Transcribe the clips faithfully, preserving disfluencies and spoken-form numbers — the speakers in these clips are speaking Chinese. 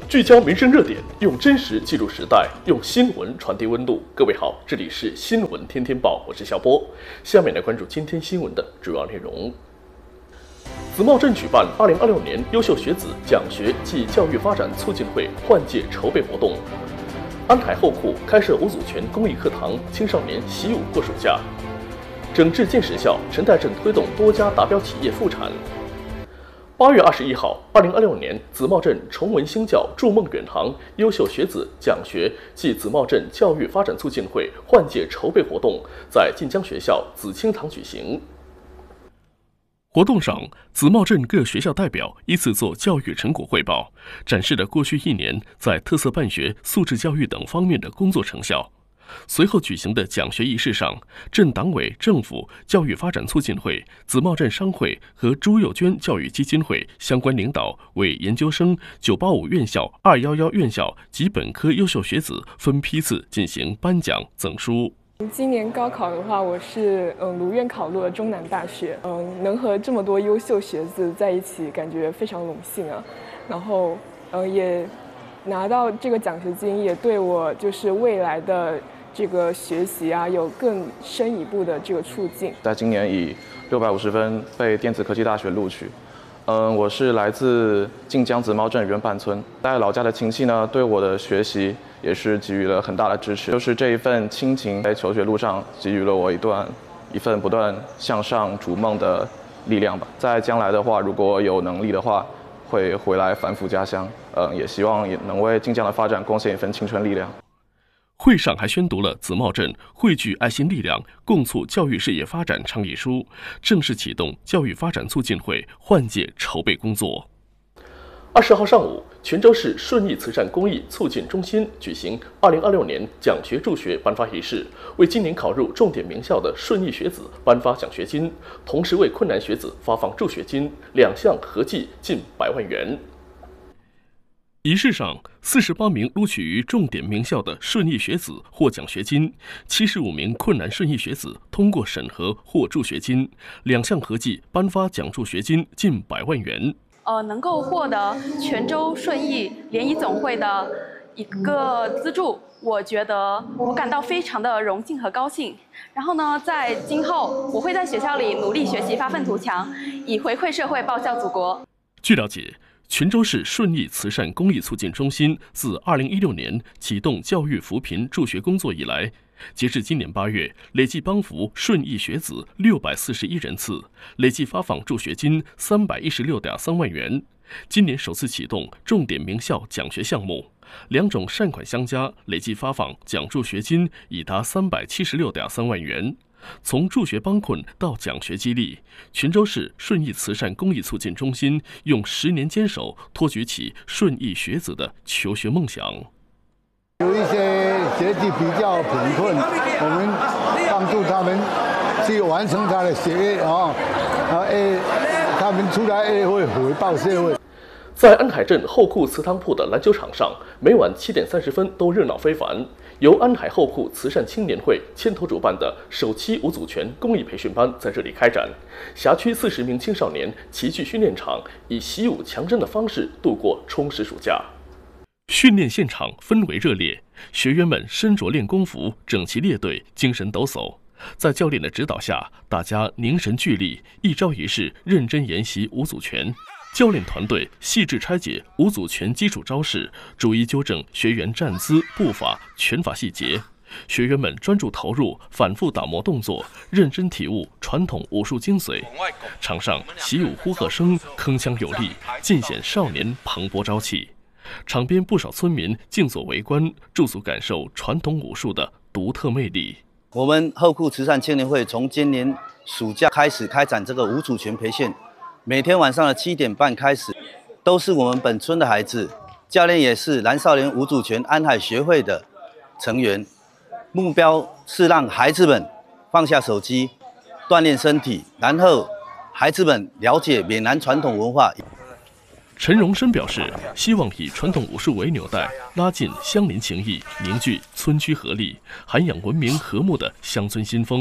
聚焦民生热点，用真实记录时代，用新闻传递温度。各位好，这里是新闻天天报，我是小波。下面来关注今天新闻的主要内容。紫茂镇举办二零二六年优秀学子奖学暨教育发展促进会换届筹备活动。安海后库开设五组全公益课堂，青少年习武过暑假。整治建实校，陈代镇推动多家达标企业复产。八月二十一号，二零二六年紫茂镇崇文兴教筑梦远航优秀学子奖学暨紫茂镇教育发展促进会换届筹备活动在晋江学校紫青堂举行。活动上，紫茂镇各学校代表依次做教育成果汇报，展示了过去一年在特色办学、素质教育等方面的工作成效。随后举行的奖学仪式上，镇党委政府教育发展促进会、紫茂镇商会和朱幼娟教育基金会相关领导为研究生、九八五院校、二一一院校及本科优秀学子分批次进行颁奖赠书。 今年高考的话，我是嗯如愿考入了中南大学，嗯能和这么多优秀学子在一起，感觉非常荣幸啊。然后嗯也拿到这个奖学金，也对我就是未来的这个学习啊有更深一步的这个促进。 在今年以六百五十分被电子科技大学录取。嗯，我是来自晋江紫茂镇原坂村，在老家的亲戚呢，对我的学习也是给予了很大的支持。就是这一份亲情，在求学路上给予了我一段一份不断向上逐梦的力量吧。在将来的话，如果有能力的话，会回来反腐家乡。嗯，也希望也能为晋江的发展贡献一份青春力量。 会上还宣读了紫茂镇汇聚爱心力量，共促教育事业发展倡议书，正式启动教育发展促进会换届筹备工作。二十号上午，泉州市顺义慈善公益促进中心举行二零二六年奖学助学颁发仪式，为今年考入重点名校的顺义学子颁发奖学金，同时为困难学子发放助学金，两项合计近百万元。仪式上，四十八名录取于重点名校的顺义学子获奖学金，七十五名困难顺义学子通过审核获助学金，两项合计颁发奖助学金近百万元。 呃，能够获得泉州顺义联谊总会的一个资助，我觉得我感到非常的荣幸和高兴。然后呢，在今后我会在学校里努力学习，发愤图强，以回馈社会，报效祖国。 据了解，泉州市顺义慈善公益促进中心自二零一六年启动教育扶贫助学工作以来，截至今年八月，累计帮扶顺义学子六百四十一人次，累计发放助学金三百一十六点三万元。今年首次启动重点名校奖学项目，两种善款相加，累计发放奖助学金已达三百七十六点三万元。从助学帮困到奖学激励，泉州市顺义慈善公益促进中心用十年坚守，托举起顺义学子的求学梦想。 有一些学弟比较贫困，我们帮助他们去完成他的学业啊，啊，诶，他们出来也会回报社会。 在安海镇后库祠堂铺的篮球场上，每晚七点三十分都热闹非凡。由安海后库慈善青年会牵头主办的首期五组拳公益培训班在这里开展。辖区四十名青少年齐聚训练场，以习武强身的方式度过充实暑假。训练现场氛围热烈，学员们身着练功服，整齐列队，精神抖擞。在教练的指导下，大家凝神聚力，一招一式认真研习五组拳。教练团队细致拆解五组拳基础招式，逐一纠正学员站姿、步伐、拳法细节。学员们专注投入，反复打磨动作，认真体悟传统武术精髓。场上习武呼喝声铿锵有力，尽显少年蓬勃朝气。场边不少村民静坐围观，驻足感受传统武术的独特魅力。 我们后库慈善青年会从今年暑假开始开展这个五组拳培训。每天晚上的七点半开始，都是我们本村的孩子，教练也是蓝少年五组拳安海学会的成员。目标是让孩子们放下手机，锻炼身体，然后孩子们了解闽南传统文化。 陈荣生表示，希望以传统武术为纽带，拉近乡邻情谊，凝聚村居合力，涵养文明和睦的乡村新风。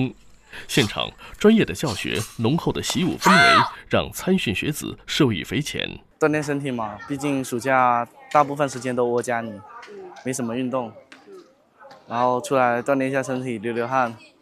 现场专业的教学、浓厚的习武氛围，让参训学子受益匪浅。 锻炼身体嘛，毕竟暑假大部分时间都窝家里，没什么运动，然后出来锻炼一下身体，流流汗，